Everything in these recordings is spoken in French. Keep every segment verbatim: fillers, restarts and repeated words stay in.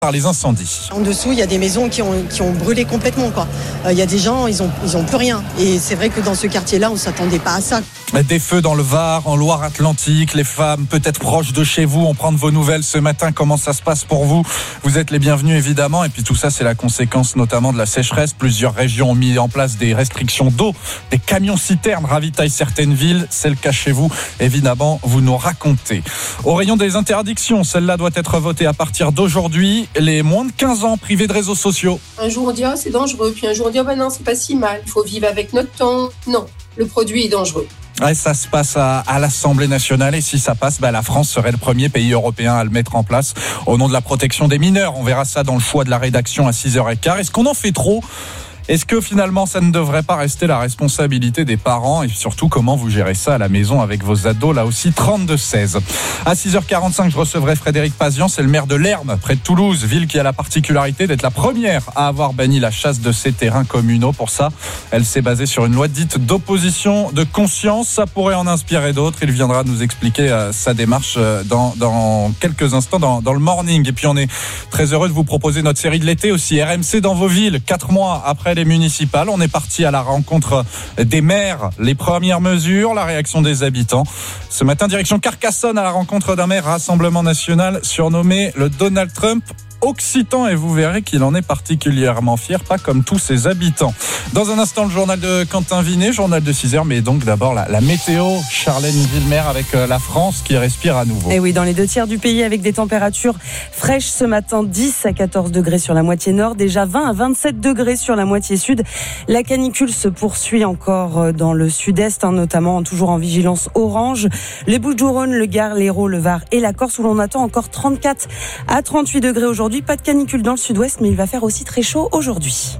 par les incendies. En dessous, il y a des maisons qui ont, qui ont brûlé complètement, quoi. Euh, il y a des gens, ils ont, ils ont plus rien. Et c'est vrai que dans ce quartier-là, on ne s'attendait pas à ça. Des feux dans le Var, en Loire-Atlantique, les femmes peut-être proches de chez vous, on prend de vos nouvelles ce matin, comment ça se passe pour vous? Vous êtes les bienvenus évidemment, et puis tout ça c'est la conséquence notamment de la sécheresse. Plusieurs régions ont mis en place des restrictions d'eau, des camions-citernes ravitaillent certaines villes, c'est le cas chez vous, évidemment vous nous racontez. Au rayon des interdictions, celle-là doit être votée à partir d'aujourd'hui, les moins de quinze ans privés de réseaux sociaux. Un jour on dit ah, c'est dangereux, puis un jour on dit ah, ben non c'est pas si mal, il faut vivre avec notre temps. Non, le produit est dangereux. Ouais, ça se passe à, à l'Assemblée nationale et si ça passe, bah, la France serait le premier pays européen à le mettre en place au nom de la protection des mineurs. On verra ça dans le choix de la rédaction à six heures quinze. Est-ce qu'on en fait trop ? Est-ce que finalement ça ne devrait pas rester la responsabilité des parents et surtout comment vous gérez ça à la maison avec vos ados là aussi trente-deux seize. À six heures quarante-cinq, je recevrai Frédéric Pazian, c'est le maire de Lermes, près de Toulouse, ville qui a la particularité d'être la première à avoir banni la chasse de ses terrains communaux. Pour ça, elle s'est basée sur une loi dite d'opposition de conscience. Ça pourrait en inspirer d'autres. Il viendra nous expliquer euh, sa démarche euh, dans, dans quelques instants dans, dans le morning. Et puis on est très heureux de vous proposer notre série de l'été aussi, R M C dans vos villes, quatre mois après les municipales. On est parti à la rencontre des maires, les premières mesures, la réaction des habitants. Ce matin, direction Carcassonne à la rencontre d'un maire Rassemblement National surnommé le Donald Trump occitan et vous verrez qu'il en est particulièrement fier, pas comme tous ses habitants. Dans un instant, le journal de Quentin Vinet, journal de six heures, mais donc d'abord la, la météo, Charlène Villemer avec la France qui respire à nouveau. Et oui, dans les deux tiers du pays avec des températures fraîches ce matin, dix à quatorze degrés sur la moitié nord, déjà vingt à vingt-sept degrés sur la moitié sud. La canicule se poursuit encore dans le sud-est, hein, notamment toujours en vigilance orange. Les Bouches-du-Rhône, le Gard, l'Hérault, le Var et la Corse où l'on attend encore trente-quatre à trente-huit degrés aujourd'hui. Pas de canicule dans le sud-ouest, mais il va faire aussi très chaud aujourd'hui.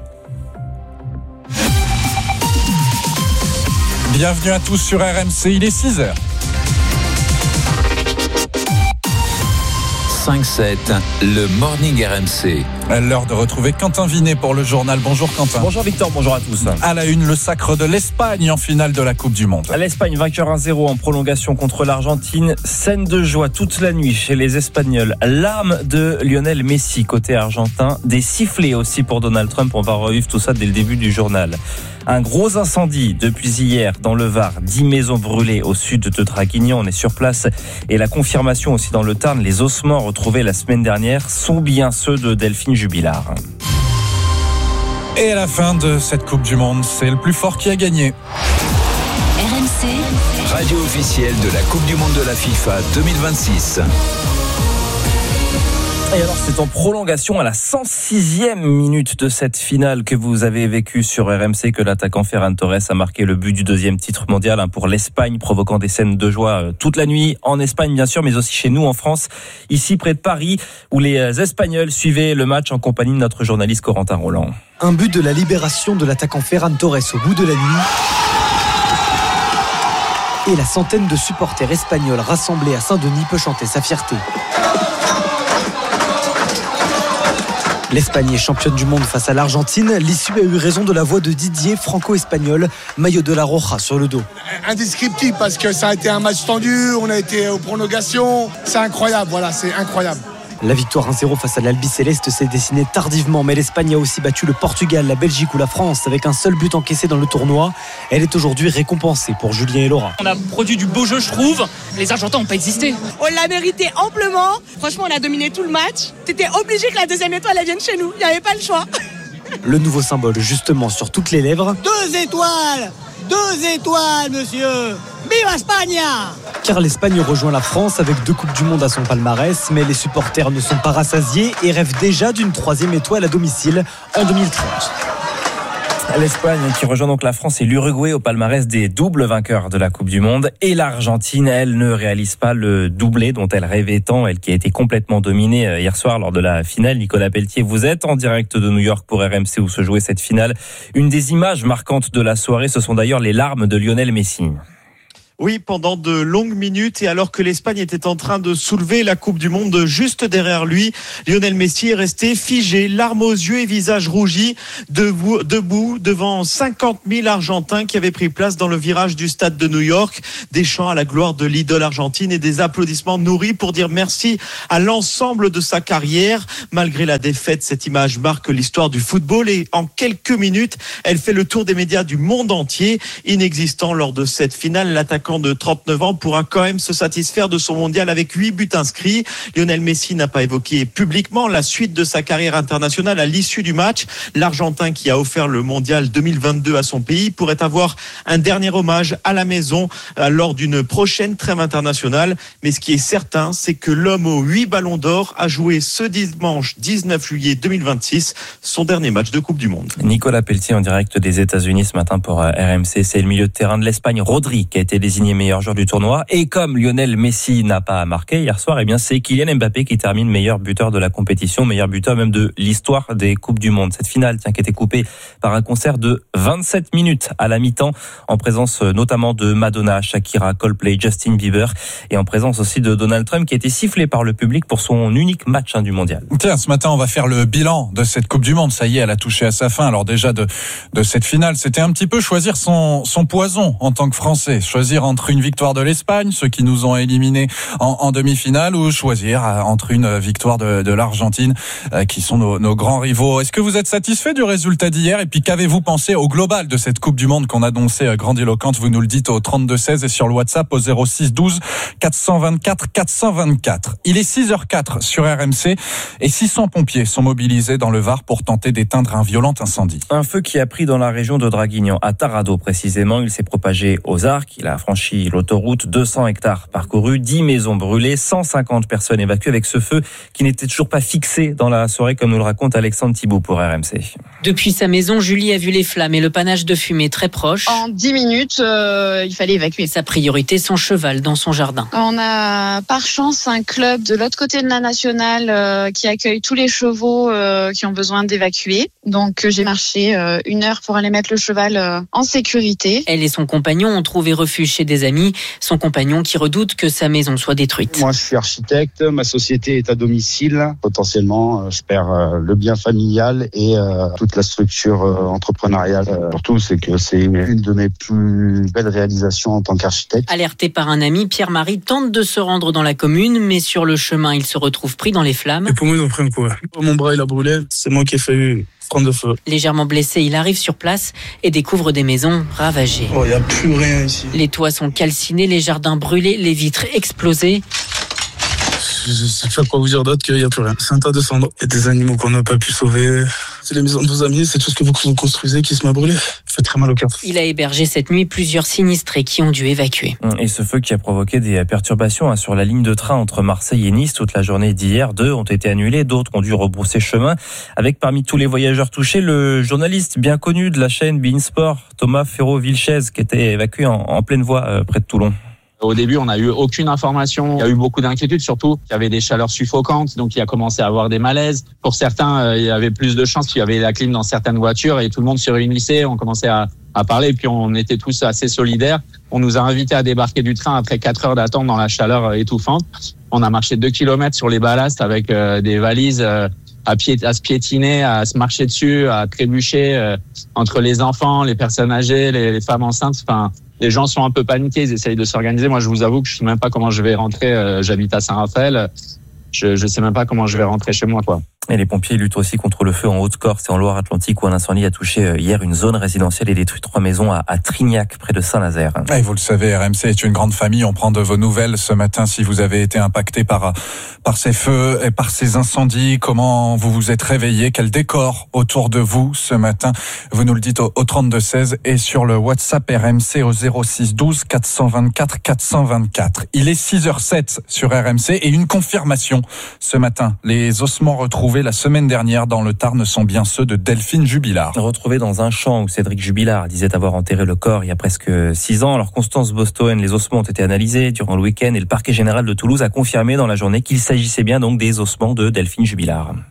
Bienvenue à tous sur R M C, il est six heures. cinq sept, le Morning R M C. L'heure de retrouver Quentin Vinet pour le journal. Bonjour Quentin. Bonjour Victor, bonjour à tous. À la une, le sacre de l'Espagne en finale de la Coupe du Monde. L'Espagne vainqueur un zéro en prolongation contre l'Argentine. Scène de joie toute la nuit chez les Espagnols. Larmes de Lionel Messi côté argentin. Des sifflets aussi pour Donald Trump. On va revivre tout ça dès le début du journal. Un gros incendie depuis hier dans le Var. dix maisons brûlées au sud de Draguignan. On est sur place. Et la confirmation aussi dans le Tarn. Les ossements retrouvés la semaine dernière sont bien ceux de Delphine Jubilard. Et à la fin de cette Coupe du Monde, c'est le plus fort qui a gagné. R M C, radio officielle de la Coupe du Monde de la FIFA deux mille vingt-six. Et alors c'est en prolongation à la cent sixième minute de cette finale que vous avez vécue sur R M C que l'attaquant Ferran Torres a marqué le but du deuxième titre mondial pour l'Espagne, provoquant des scènes de joie toute la nuit en Espagne bien sûr, mais aussi chez nous en France, ici près de Paris, où les Espagnols suivaient le match en compagnie de notre journaliste Corentin Roland. Un but de la libération de l'attaquant Ferran Torres au bout de la nuit. Et la centaine de supporters espagnols rassemblés à Saint-Denis peut chanter sa fierté. L'Espagne est championne du monde face à l'Argentine. L'issue a eu raison de la voix de Didier, franco-espagnol, maillot de la Roja sur le dos. Indescriptible parce que ça a été un match tendu, on a été aux prolongations. C'est incroyable, voilà, c'est incroyable. La victoire un zéro face à l'Albiceleste s'est dessinée tardivement, mais l'Espagne a aussi battu le Portugal, la Belgique ou la France avec un seul but encaissé dans le tournoi. Elle est aujourd'hui récompensée pour Julien et Laura. On a produit du beau jeu, je trouve. Les Argentins n'ont pas existé. On l'a mérité amplement. Franchement, on a dominé tout le match. T'étais obligé que la deuxième étoile elle vienne chez nous. Il n'y avait pas le choix. Le nouveau symbole justement sur toutes les lèvres. Deux étoiles Deux étoiles, monsieur Viva España! Car l'Espagne rejoint la France avec deux Coupes du Monde à son palmarès, mais les supporters ne sont pas rassasiés et rêvent déjà d'une troisième étoile à domicile en deux mille trente. L'Espagne qui rejoint donc la France et l'Uruguay au palmarès des doubles vainqueurs de la Coupe du Monde. Et l'Argentine, elle, ne réalise pas le doublé dont elle rêvait tant, elle qui a été complètement dominée hier soir lors de la finale. Nicolas Pelletier, vous êtes en direct de New York pour R M C où se jouait cette finale. Une des images marquantes de la soirée, ce sont d'ailleurs les larmes de Lionel Messi. Oui, pendant de longues minutes et alors que l'Espagne était en train de soulever la Coupe du Monde juste derrière lui, Lionel Messi est resté figé, larmes aux yeux et visage rougi, debout, debout devant cinquante mille Argentins qui avaient pris place dans le virage du stade de New York. Des chants à la gloire de l'idole argentine et des applaudissements nourris pour dire merci à l'ensemble de sa carrière. Malgré la défaite, cette image marque l'histoire du football et en quelques minutes, elle fait le tour des médias du monde entier. Inexistant lors de cette finale, l'attaquant de trente-neuf ans pourra quand même se satisfaire de son mondial avec huit buts inscrits. Lionel Messi n'a pas évoqué publiquement la suite de sa carrière internationale à l'issue du match. L'Argentin qui a offert le mondial deux mille vingt-deux à son pays pourrait avoir un dernier hommage à la maison lors d'une prochaine trêve internationale. Mais ce qui est certain, c'est que l'homme aux huit ballons d'or a joué ce dimanche dix-neuf juillet deux mille vingt-six son dernier match de Coupe du Monde. Nicolas Pelletier en direct des États-Unis ce matin pour R M C. C'est le milieu de terrain de l'Espagne, Rodri, qui a été désigné meilleur joueur du tournoi. Et comme Lionel Messi n'a pas marqué hier soir, eh bien c'est Kylian Mbappé qui termine meilleur buteur de la compétition, meilleur buteur même de l'histoire des Coupes du Monde. Cette finale, tiens, qui a été coupée par un concert de vingt-sept minutes à la mi-temps, en présence notamment de Madonna, Shakira, Coldplay, Justin Bieber, et en présence aussi de Donald Trump, qui a été sifflé par le public pour son unique match hein, du mondial. Tiens, ce matin, on va faire le bilan de cette Coupe du Monde. Ça y est, elle a touché à sa fin. Alors déjà de de cette finale, c'était un petit peu choisir son son poison en tant que Français, choisir entre une victoire de l'Espagne, ceux qui nous ont éliminés en, en demi-finale, ou choisir entre une victoire de, de l'Argentine, euh, qui sont nos, nos grands rivaux. Est-ce que vous êtes satisfait du résultat d'hier? Et puis qu'avez-vous pensé au global de cette Coupe du Monde qu'on a annoncée euh, grandiloquente? Vous nous le dites au trente-deux seize et sur le WhatsApp au zéro six douze quatre cent vingt-quatre quatre cent vingt-quatre. Il est six heures quatre sur R M C et six cents pompiers sont mobilisés dans le Var pour tenter d'éteindre un violent incendie. Un feu qui a pris dans la région de Draguignan, à Tarado précisément. Il s'est propagé aux Arcs. Il a franchi l'autoroute, deux cents hectares parcourus, dix maisons brûlées, cent cinquante personnes évacuées avec ce feu qui n'était toujours pas fixé dans la soirée, comme nous le raconte Alexandre Thibault pour R M C. Depuis sa maison, Julie a vu les flammes et le panache de fumée très proche. En dix minutes, euh, il fallait évacuer. Sa priorité, son cheval dans son jardin. On a par chance un club de l'autre côté de la nationale euh, qui accueille tous les chevaux euh, qui ont besoin d'évacuer. Donc j'ai marché euh, une heure pour aller mettre le cheval euh, en sécurité. Elle et son compagnon ont trouvé refuge chez des amis. Son compagnon qui redoute que sa maison soit détruite. Moi je suis architecte, ma société est à domicile. Potentiellement, je perds le bien familial et euh, toute la structure euh, entrepreneuriale. Surtout, c'est que c'est une de mes plus belles réalisations en tant qu'architecte. Alerté par un ami, Pierre-Marie tente de se rendre dans la commune, mais sur le chemin, il se retrouve pris dans les flammes. Les poumons, ils ont pris un coup. Mon bras, il a brûlé. C'est moi qui ai fait prendre le feu. Légèrement blessé, il arrive sur place et découvre des maisons ravagées. Oh, il n'y a plus rien ici. Les toits sont calcinés, les jardins brûlés, les vitres explosées. Je sais pas quoi vous dire d'autre qu'il n'y a plus rien. C'est un tas de cendres. Il y a des animaux qu'on n'a pas pu sauver. C'est les maisons de vos amis, c'est tout ce que vous construisez qui se m'a brûlé. Ça fait très mal au cœur. Il a hébergé cette nuit plusieurs sinistrés qui ont dû évacuer. Et ce feu qui a provoqué des perturbations hein, sur la ligne de train entre Marseille et Nice toute la journée d'hier. Deux ont été annulés, d'autres ont dû rebrousser chemin. Avec parmi tous les voyageurs touchés, le journaliste bien connu de la chaîne beIN Sport, Thomas Ferro-Vilchez, qui était évacué en, en pleine voie euh, près de Toulon. Au début, on n'a eu aucune information. Il y a eu beaucoup d'inquiétudes, surtout qu'il y avait des chaleurs suffocantes, donc il a commencé à avoir des malaises. Pour certains, euh, il y avait plus de chances qu'il y avait la clim dans certaines voitures et tout le monde se réunissait. On commençait à, à parler et puis on était tous assez solidaires. On nous a invités à débarquer du train après quatre heures d'attente dans la chaleur étouffante. On a marché deux kilomètres sur les ballasts avec euh, des valises euh, à, pied, à se piétiner, à se marcher dessus, à trébucher euh, entre les enfants, les personnes âgées, les, les femmes enceintes. Enfin, les gens sont un peu paniqués, ils essayent de s'organiser. Moi, je vous avoue que je sais même pas comment je vais rentrer. Euh, j'habite à Saint-Raphaël. Je, je sais même pas comment je vais rentrer chez moi, quoi. Et les pompiers luttent aussi contre le feu en Haute-Corse et en Loire-Atlantique où un incendie a touché hier une zone résidentielle et détruit trois maisons à, à Trignac, près de Saint-Nazaire. Et vous le savez, R M C est une grande famille. On prend de vos nouvelles ce matin si vous avez été impacté par par ces feux et par ces incendies. Comment vous vous êtes réveillé? Quel décor autour de vous ce matin? Vous nous le dites au, au trente-deux seize et sur le WhatsApp R M C au zéro six douze quatre cent vingt-quatre quatre cent vingt-quatre. Il est six heures sept sur R M C et une confirmation ce matin. Les ossements retrouvés la semaine dernière dans le Tarn sont bien ceux de Delphine Jubilard. Retrouvés dans un champ où Cédric Jubilard disait avoir enterré le corps il y a presque six ans. Alors Constance Bostoen, les ossements ont été analysés durant le week-end et le parquet général de Toulouse a confirmé dans la journée qu'il s'agissait bien donc des ossements de Delphine Jubilard.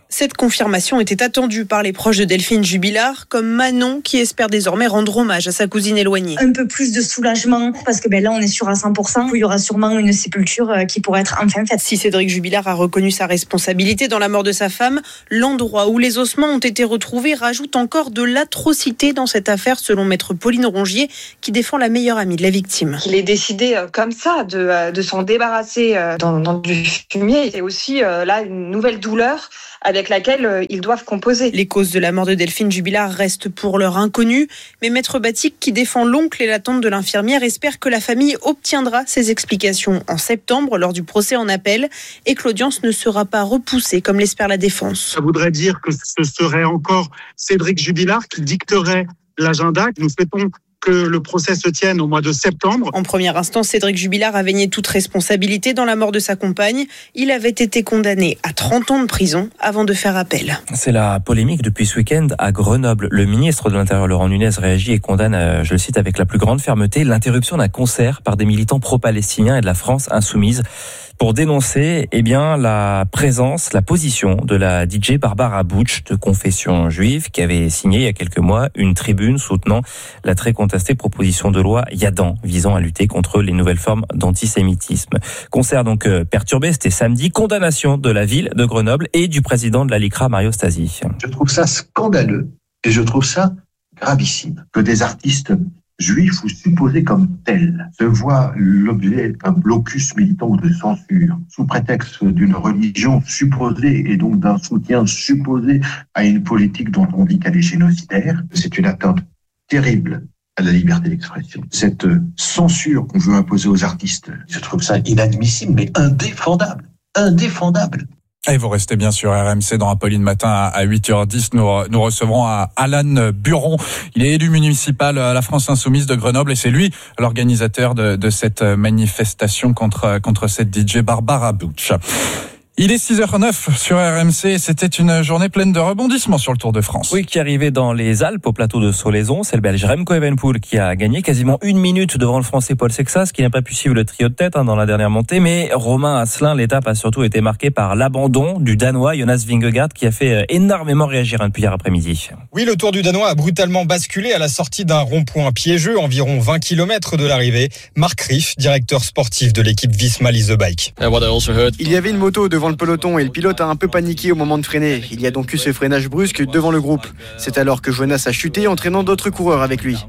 Cette confirmation était attendue par les proches de Delphine Jubilard, comme Manon, qui espère désormais rendre hommage à sa cousine éloignée. Un peu plus de soulagement, parce que ben là on est sûr à cent pour cent, il y aura sûrement une sépulture qui pourrait être enfin faite. Si Cédric Jubilard a reconnu sa responsabilité dans la mort de sa femme, l'endroit où les ossements ont été retrouvés rajoute encore de l'atrocité dans cette affaire, selon maître Pauline Rongier, qui défend la meilleure amie de la victime. Il est décidé comme ça de, de s'en débarrasser dans, dans du fumier, et aussi là une nouvelle douleur avec laquelle euh, ils doivent composer. Les causes de la mort de Delphine Jubilard restent pour l'heure inconnues, mais Maître Batik, qui défend l'oncle et la tante de l'infirmière, espère que la famille obtiendra ses explications en septembre lors du procès en appel et que l'audience ne sera pas repoussée comme l'espère la défense. Ça voudrait dire que ce serait encore Cédric Jubilard qui dicterait l'agenda. Nous souhaitons que le procès se tienne au mois de septembre. En première instance, Cédric Jubilard avait nié toute responsabilité dans la mort de sa compagne. Il avait été condamné à trente ans de prison avant de faire appel. C'est la polémique depuis ce week-end à Grenoble. Le ministre de l'Intérieur, Laurent Nunez, réagit et condamne, je le cite avec la plus grande fermeté, l'interruption d'un concert par des militants pro-palestiniens et de la France insoumise pour dénoncer eh bien, la présence, la position de la D J Barbara Butch, de confession juive, qui avait signé il y a quelques mois une tribune soutenant la très contestée proposition de loi Yadan, visant à lutter contre les nouvelles formes d'antisémitisme. Concert donc perturbé, c'était samedi, condamnation de la ville de Grenoble et du président de la LICRA, Mario Stasi. Je trouve ça scandaleux et je trouve ça gravissime que des artistes juifs ou supposés comme tels se voient l'objet d'un blocus militant ou de censure sous prétexte d'une religion supposée et donc d'un soutien supposé à une politique dont on dit qu'elle est génocidaire. C'est une atteinte terrible à la liberté d'expression. Cette censure qu'on veut imposer aux artistes, je trouve ça inadmissible mais indéfendable. Indéfendable. Et vous restez bien sur R M C dans Apolline Matin à huit heures dix. Nous, nous recevrons à Alan Buron. Il est élu municipal à la France Insoumise de Grenoble et c'est lui l'organisateur de, de cette manifestation contre, contre cette D J Barbara Butch. Il est six heures neuf sur R M C. C'était une journée pleine de rebondissements sur le Tour de France. Oui, qui arrivait dans les Alpes, au plateau de Solaizon. C'est le Belge Remco Evenepoel qui a gagné quasiment une minute devant le Français Paul Sexas, qui n'a pas pu suivre le trio de tête hein, dans la dernière montée. Mais Romain Asselin, l'étape a surtout été marquée par l'abandon du Danois Jonas Vingegaard, qui a fait énormément réagir hein, depuis hier après-midi. Oui, le Tour du Danois a brutalement basculé à la sortie d'un rond-point piégeux, environ vingt kilomètres de l'arrivée. Marc Riff, directeur sportif de l'équipe Visma Lease the Bike. Il y avait une moto devant le peloton et le pilote a un peu paniqué au moment de freiner. Il y a donc eu ce freinage brusque devant le groupe. C'est alors que Jonas a chuté, entraînant d'autres coureurs avec lui.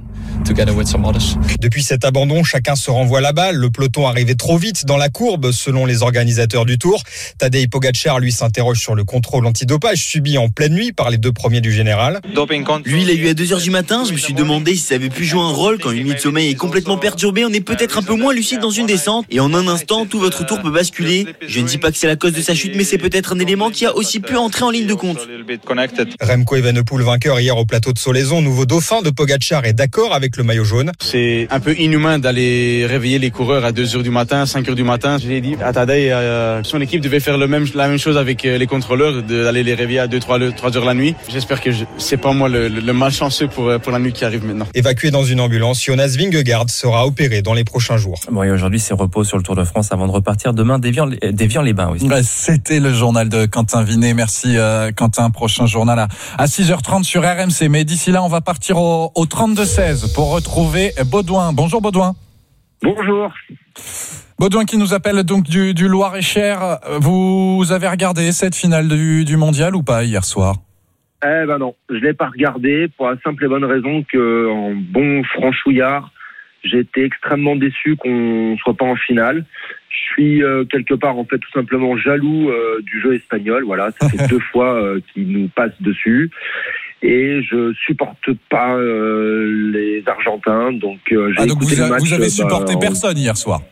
Depuis cet abandon, chacun se renvoie la balle. Le peloton arrivait trop vite dans la courbe, selon les organisateurs du Tour. Tadej Pogačar, lui, s'interroge sur le contrôle antidopage subi en pleine nuit par les deux premiers du général. Lui, il a eu à deux heures du matin. Je me suis demandé si ça avait pu jouer un rôle. Quand une nuit de sommeil est complètement perturbée, on est peut-être un peu moins lucide dans une descente. Et en un instant, tout votre tour peut basculer. Je ne dis pas que c'est la cause de sa chute, mais c'est peut-être un élément qui a aussi pu entrer en ligne de compte. Remco Evenepoel, vainqueur hier au plateau de Solaizon, nouveau dauphin de Pogačar, est d'accord avec le maillot jaune. C'est un peu inhumain d'aller réveiller les coureurs à deux heures du matin, cinq heures du matin. J'ai dit à Tadej, euh, son équipe devait faire le même, la même chose avec les contrôleurs, d'aller les réveiller à deux trois heures la nuit. J'espère que je, c'est pas moi le, le malchanceux pour, pour la nuit qui arrive maintenant. Évacué dans une ambulance, Jonas Vingegaard sera opéré dans les prochains jours. Bon, et aujourd'hui, c'est repos sur le Tour de France avant de repartir demain d'Évian-les-Bains. Oui. Bah, c'était le journal de Quentin Vinet. Merci euh, Quentin. Prochain journal à, à six heures trente sur R M C. Mais d'ici là, on va partir au, au trente-deux seize pour retrouver Baudouin. Bonjour Baudouin. Bonjour. Baudouin qui nous appelle donc du, du Loir-et-Cher. Vous avez regardé cette finale du, du mondial ou pas hier soir? Eh ben non, je l'ai pas regardé pour la simple et bonne raison que, en bon franchouillard, j'étais extrêmement déçu qu'on soit pas en finale. Je suis euh, quelque part en fait tout simplement jaloux euh, du jeu espagnol. Voilà, ça fait deux fois euh, qu'ils nous passent dessus. Et je supporte pas euh, les Argentins, donc euh, j'ai ah, donc écouté vous, le match. Vous avez supporté bah, personne hier soir.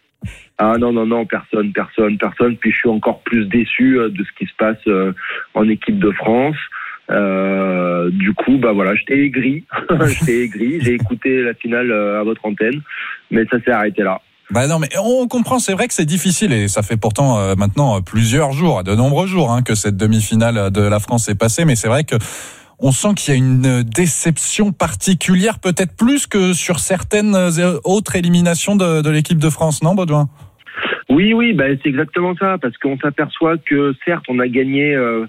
Ah non non non personne personne personne. Puis je suis encore plus déçu euh, de ce qui se passe euh, en équipe de France. Euh, du coup bah voilà, j'étais aigri, j'étais aigri. J'ai écouté la finale euh, à votre antenne, mais ça s'est arrêté là. Bah non, mais on comprend, c'est vrai que c'est difficile et ça fait pourtant euh, maintenant plusieurs jours, de nombreux jours, hein, que cette demi-finale de la France est passée, mais c'est vrai que on sent qu'il y a une déception particulière, peut-être plus que sur certaines autres éliminations de, de l'équipe de France, non, Baudouin ? Oui, oui, bah, c'est exactement ça, parce qu'on s'aperçoit que certes, on a gagné euh,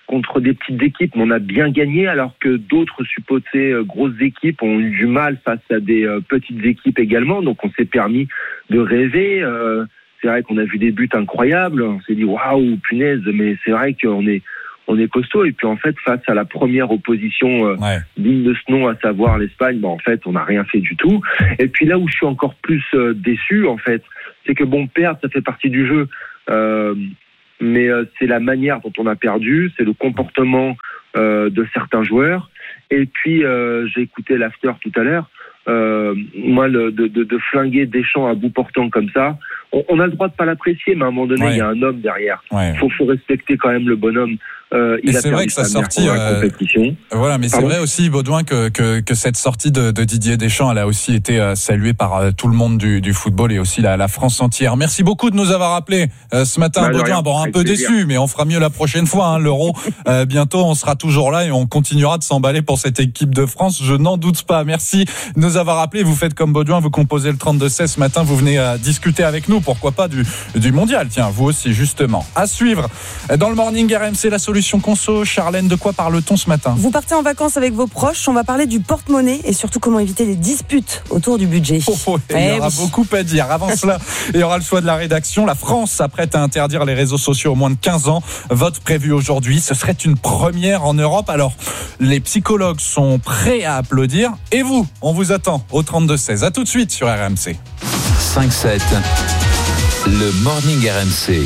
contre des petites équipes, mais on a bien gagné, alors que d'autres supposées euh, grosses équipes ont eu du mal face à des euh, petites équipes également. Donc on s'est permis de rêver. Euh, c'est vrai qu'on a vu des buts incroyables. On s'est dit waouh, punaise, mais c'est vrai qu'on est on est costaud. Et puis en fait, face à la première opposition euh, ouais. digne de ce nom, à savoir l'Espagne, ben, en fait, on n'a rien fait du tout. Et puis là où je suis encore plus euh, déçu, en fait, c'est que bon, perdre, ça fait partie du jeu. Euh, mais euh, c'est la manière dont on a perdu, c'est le comportement euh, de certains joueurs. Et puis, euh, j'ai écouté l'after tout à l'heure. Euh, moi, le, de, de, de flinguer Deschamps à bout portant comme ça, on, on a le droit de pas l'apprécier, mais à un moment donné, il ouais. y a un homme derrière. Il ouais. faut, faut respecter quand même le bonhomme. Euh, il et a c'est vrai que sa sortie, euh, compétition. Voilà, mais Pardon c'est vrai aussi, Baudouin, que, que, que cette sortie de, de Didier Deschamps, elle a aussi été euh, saluée par euh, tout le monde du, du football et aussi la, la France entière. Merci beaucoup de nous avoir appelés euh, ce matin, bah, Baudouin. Bon, un peu plaisir. déçu, mais on fera mieux la prochaine fois. Hein, L'Euro, euh, bientôt, on sera toujours là et on continuera de s'emballer pour cette équipe de France. Je n'en doute pas. Merci de nous avoir appelés. Vous faites comme Baudouin, vous composez le trente-deux seize ce matin. Vous venez euh, discuter avec nous. Pourquoi pas du, du mondial? Tiens, vous aussi, justement. À suivre dans le Morning R M C, la solution conso. Charlène, de quoi parle-t-on ce matin? Vous partez en vacances avec vos proches, on va parler du porte-monnaie et surtout comment éviter les disputes autour du budget. Oh, oh, il y aura oui. beaucoup à dire. Avant cela, il y aura le choix de la rédaction. La France s'apprête à interdire les réseaux sociaux aux moins de quinze ans. Vote prévu aujourd'hui. Ce serait une première en Europe. Alors, les psychologues sont prêts à applaudir. Et vous, on vous attend au trente-deux seize. À tout de suite sur R M C. cinq sept, le Morning R M C.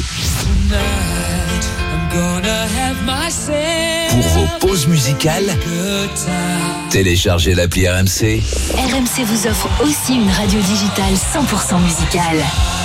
Pour vos pauses musicales, téléchargez l'appli R M C. R M C vous offre aussi une radio digitale cent pour cent musicale.